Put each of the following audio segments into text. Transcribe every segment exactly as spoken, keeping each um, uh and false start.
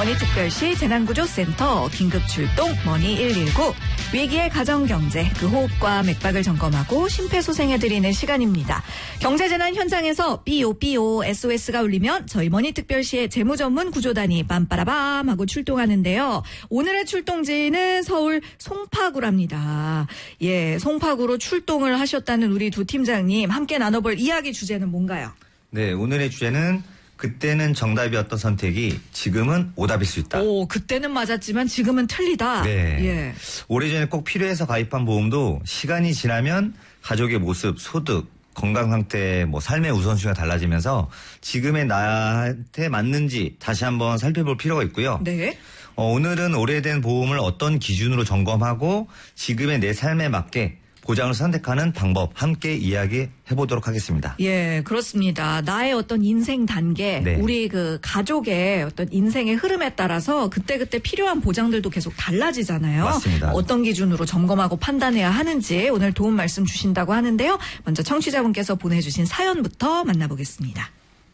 머니특별시 재난구조센터 긴급출동 머니 일일구 위기의 가정경제 그 호흡과 맥박을 점검하고 심폐소생해드리는 시간입니다. 경제재난 현장에서 삐요 삐요 에스오에스가 울리면 저희 머니특별시의 재무전문 구조단이 빰빠라밤 하고 출동하는데요. 오늘의 출동지는 서울 송파구랍니다. 예, 송파구로 출동을 하셨다는 우리 두 팀장님 함께 나눠볼 이야기 주제는 뭔가요? 네, 오늘의 주제는 그때는 정답이었던 선택이 지금은 오답일 수 있다. 오, 그때는 맞았지만 지금은 틀리다. 네. 예. 오래전에 꼭 필요해서 가입한 보험도 시간이 지나면 가족의 모습, 소득, 건강 상태, 뭐 삶의 우선순위가 달라지면서 지금의 나한테 맞는지 다시 한번 살펴볼 필요가 있고요. 네. 어, 오늘은 오래된 보험을 어떤 기준으로 점검하고 지금의 내 삶에 맞게 보장을 선택하는 방법 함께 이야기해 보도록 하겠습니다. 예, 그렇습니다. 나의 어떤 인생 단계, 네. 우리 그 가족의 어떤 인생의 흐름에 따라서 그때그때 필요한 보장들도 계속 달라지잖아요. 맞습니다. 어떤 기준으로 점검하고 판단해야 하는지 오늘 도움 말씀 주신다고 하는데요. 먼저 청취자분께서 보내주신 사연부터 만나보겠습니다.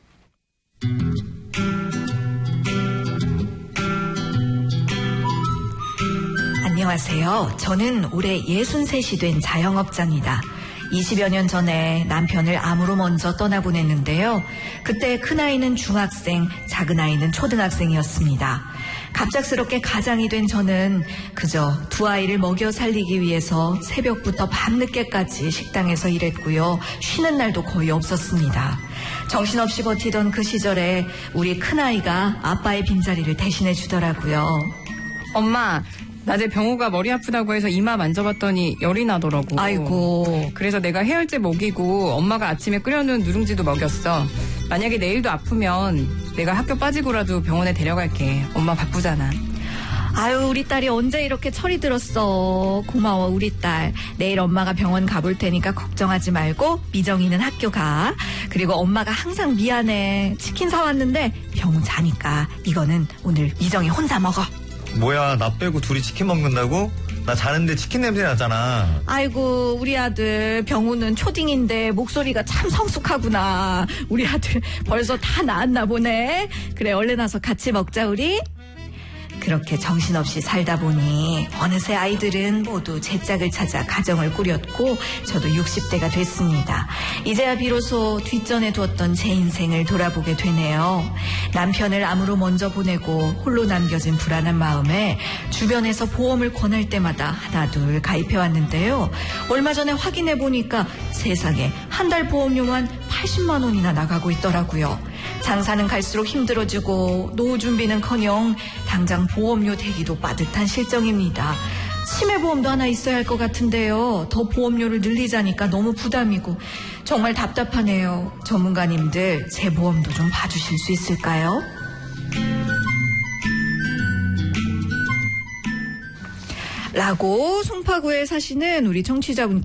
안녕하세요. 저는 올해 예순셋이 된 자영업자입니다. 이십여 년 전에 남편을 암으로 먼저 떠나보냈는데요. 그때 큰아이는 중학생, 작은아이는 초등학생이었습니다. 갑작스럽게 가장이 된 저는 그저 두 아이를 먹여 살리기 위해서 새벽부터 밤늦게까지 식당에서 일했고요. 쉬는 날도 거의 없었습니다. 정신없이 버티던 그 시절에 우리 큰아이가 아빠의 빈자리를 대신해 주더라고요. 엄마, 낮에 병호가 머리 아프다고 해서 이마 만져봤더니 열이 나더라고. 아이고. 그래서 내가 해열제 먹이고 엄마가 아침에 끓여놓은 누룽지도 먹였어. 만약에 내일도 아프면 내가 학교 빠지고라도 병원에 데려갈게. 엄마 바쁘잖아. 아유, 우리 딸이 언제 이렇게 철이 들었어. 고마워, 우리 딸. 내일 엄마가 병원 가볼 테니까 걱정하지 말고 미정이는 학교 가. 그리고 엄마가 항상 미안해. 치킨 사왔는데 병우 자니까 이거는 오늘 미정이 혼자 먹어. 뭐야, 나 빼고 둘이 치킨 먹는다고? 나 자는데 치킨 냄새 나잖아. 아이고, 우리 아들 병우는 초딩인데 목소리가 참 성숙하구나. 우리 아들 벌써 다 나았나 보네. 그래, 얼른 와서 같이 먹자, 우리. 그렇게 정신없이 살다 보니 어느새 아이들은 모두 제 짝을 찾아 가정을 꾸렸고 저도 육십 대가 됐습니다. 이제야 비로소 뒷전에 두었던 제 인생을 돌아보게 되네요. 남편을 암으로 먼저 보내고 홀로 남겨진 불안한 마음에 주변에서 보험을 권할 때마다 하나둘 가입해왔는데요. 얼마 전에 확인해보니까 세상에 한 달 보험료만 팔십만 원이나 나가고 있더라고요. 장사는 갈수록 힘들어지고 노후 준비는커녕 당장 보험료 대기도 빠듯한 실정입니다. 치매보험도 하나 있어야 할 것 같은데요. 더 보험료를 늘리자니까 너무 부담이고 정말 답답하네요. 전문가님들 제 보험도 좀 봐주실 수 있을까요? 라고 송파구에 사시는 우리 청취자분께